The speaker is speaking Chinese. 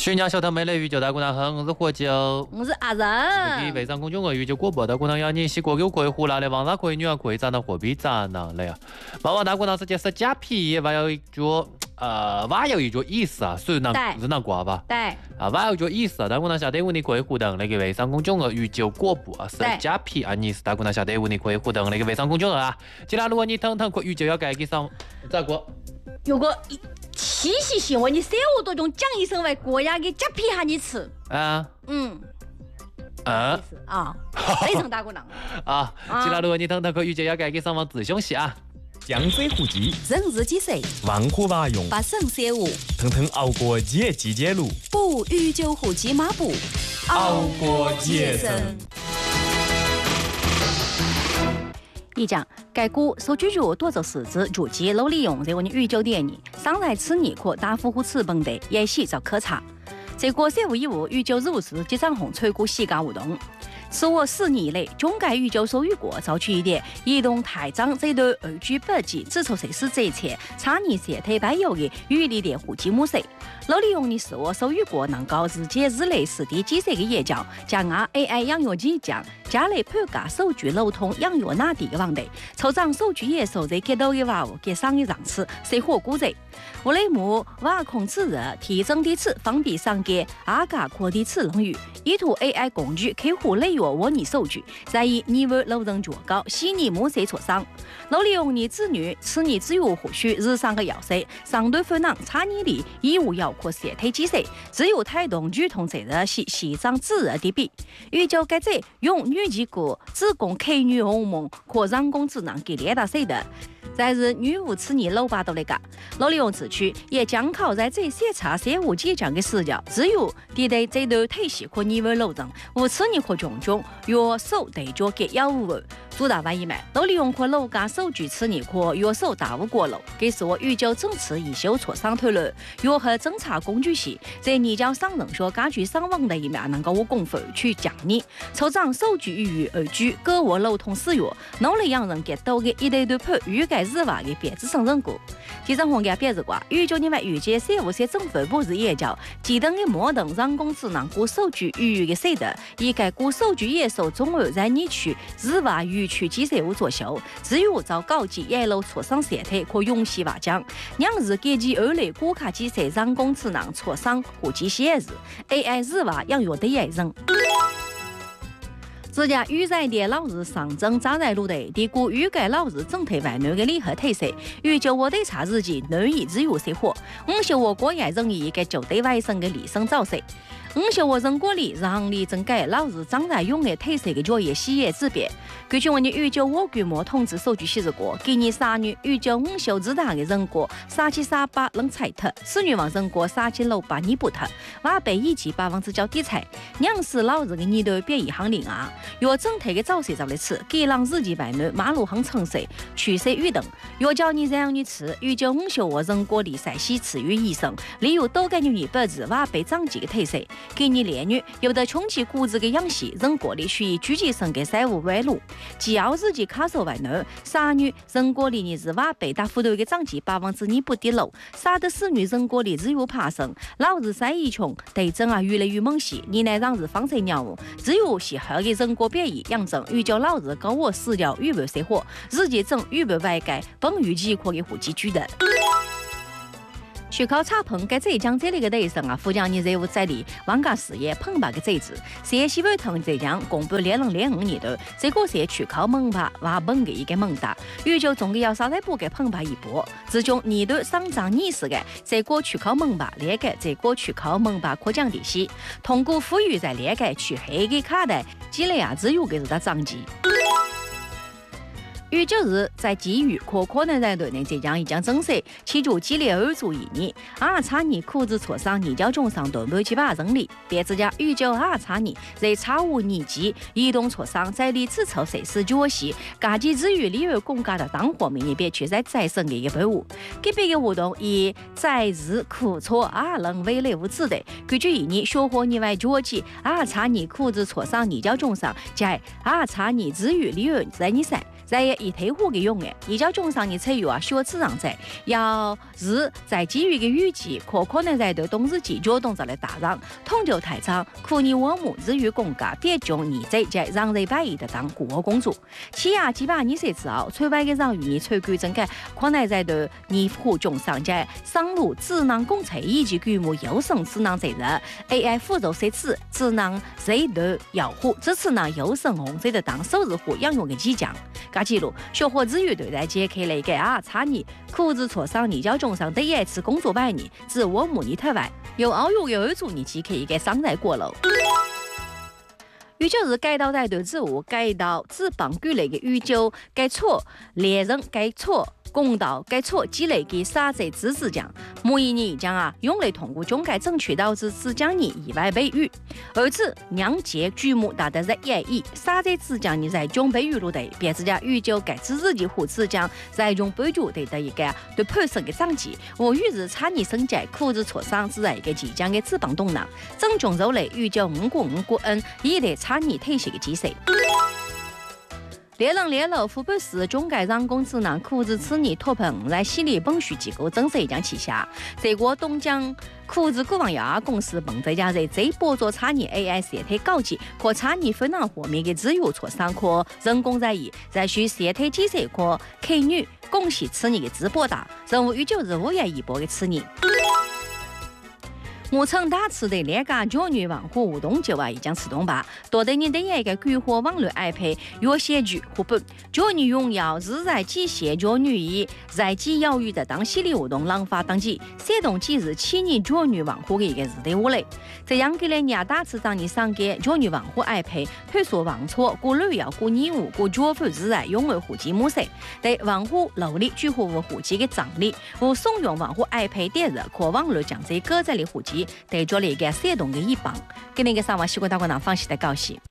徐娘小头妹的宇宙大姑娘好，我是火酒， 我是阿仁。 微商公众号宇宙广播大姑娘要你洗锅给可以胡辣的，网上可以女儿可以长到货币长了了呀。毛毛大姑娘是解释假皮，还有一句还有一句意思啊，属于日南瓜吧？ 对。 还有一句意思啊，大姑娘晓得问你可以互动那个微商公众号宇宙广播是假皮啊，你是大姑娘晓得问你可以互动那个微商公众号啊。既然如果你腾可宇宙要改给上咋个？ 如果七夕行为，你生活当中讲一声为过呀，给假皮下你吃。非常大姑娘啊！既然如果你腾可宇宙要改给上网自凶戏啊。 江水湖集， 人日几岁？ 万户娃用， 把肾写舞， 腾熬过节季节路， 不与酒壶骑马步， 熬过节生。 一讲该股所居住多做事之主机楼利用在我们宇宙电你上来吃你可大夫户吃本地也洗澡可查这个社会义务宇宙入市及涨红吹股洗干活动是我4年以来中概宇宙所遇过造取一点移动台长这对2G 8G 自从谁是这一切查你些推白有的与力点户籍模式楼利用你是我所遇过能够日结日类4D 机设的业教将AI 养育机讲家里判价数据流通养育哪地的问题抽涨数据也收在给到的娃给上一上次谁火估值我类目挖控制热提升地次方便上给阿嘎扩地次能域依图 AI 工具客户内容模拟数据在以你为楼人较高悉尼模式磋商楼利用你子女吃你只有或许日上个要塞上对分囊差你里义务要扩设推机设只有态动剧同责任是西藏自热的比宇宙该这用女机构自贡 K 女红梦扩人工智能给列大谁的在日女巫吃你老巴都那个楼利用自区也将靠在这些查社会结账的视角只有地对这对体系和你为楼人无吃你和种种约手对着给要务主打完一买楼利用和楼价数据吃你和约手大无过楼给是我宇宙政策以修错上推了约和侦查工具系在你将上人说家具上网的一面能够我公费去讲你抽账数据与2G 各我楼通使用努力让人给到的一堆堆判预改日瓦的别子生人股其实红家别子挂宇宙你们预计社会些政府部是也叫几等的摩等人工智能股数据与的谁的一改股数据也受中而在你区日瓦与区机设务作秀只有遭高级也楼磋商社体可用西瓦奖两日给机2类股卡机设人工智能磋商户籍写日 AI 日瓦养育的也人自家预在的老日上证扎在路的低估预改老日整体外内的利和特色预就我对查日记内以只有谁火修我国也容易给就对外生的理生造势修我人国里让你整改老日长在用的特色的就业企业指标根据我的预就我规模统治数据显示过给你3年预就修之大的人国3738能采特4年往人国3768你不特瓦北一级8之交地菜两是老日的你都别一行领啊有整体的早些早的吃给让日记外内马路横城市取色预等有叫你这样你吃预就修我人国里赛西吃于医生例如都给你本子瓦北长几个特色给你连女有的穷其骨子的养系人国里需以居己生给赛务外路既要日记卡手外内杀女人国里你是瓦北大幅度的长期8之你不低楼杀的4女人国里只有爬升老日赛一穷对真啊越来越猛细你来让日方才鸟只有喜好的人国变异养成预叫老日高我死掉预备生活日记整预备外改本预计可以户籍居的去考察棚该这将这里个内生啊副将你任务在里王家事业棚吧个这子学习会腾这将公布2005年的这个是去考门吧挖本的一个门大预就总个要啥在不给棚吧一波自从你的上涨逆势的这个去考门吧列个这个去考门吧可降底息通过富裕在列个去黑给卡的积累啊只有给他涨级预就是在基于可能在对内这样一将增设其主激烈而足一年查你裤子挫伤你叫中上短不七八人里别自家预就查你在查无你及移动挫伤在历次抽谁是决息嘎机之余里有公家的当火民也别去在再生的一个本物给别个活动以在日苦挫能为类无字的根据一年学活你外决计查你裤子挫伤你叫中上在查你之余里有在你赛在一退货的用的，移交中上你采用小资上在，要是在基于的预计，可能在对冬日季节动作来打上，统筹台场，可你我们日语公家别种你在在让人百亿的当顾客工作。企业几把20岁之后，最外的让与你采购整个可能在对你户中上在商路智能工程以及规模优胜智能责任 AI 辅助设置智能随的用户支持呢优胜红色的当首日户养用的机将。噶记录学会日语对待解开了个差异，苦日磋商你交中上第一次工作百年，自我模拟台湾，有奥运有助你即可一个商在过路。宇宙日改到在对职务改到职棒举例的宇宙改错猎人改错公道改错积累给杀贼支持奖，每一年将用来通过中改争取导致只奖年意外被誉，而此两届剧目达到1亿，杀贼只奖你在中被誉入的，别自家宇宙改支持的护持奖在中被誉得到一个对本身的长期，我与日差年升级苦日磋商只在一个即将的职棒动能，正中肉类宇宙5国恩以得差年退休的机会。猎人猎楼湖北市中改人工智能苦日此年 TOP5在系列本序机构正式一将旗下，这个东江苦日股份有限公司本在家在这波做产业 AI 生态高级和产业分享方面的资源磋商和人工智能，在需生态建设和客女贡献此年的直播大，任务与9日5月1播的此年。我曾大次的那个教育文化活动就已经启动吧，多得你的一个规划网络安排约写剧活本，教育用要日在机械教育以在机教育的当系列活动浪发当机，协同几日7年教育文化的一个日的屋内，这样给了你大次让你上给教育文化安排推说网错过旅游过义务过教育日在用为户籍模式，对文化努力举活户籍的奖励，我怂恿文化安排点日可网络将这个在的户籍对做了一个协同的一帮，给那个上网西瓜大官方放弃的高兴。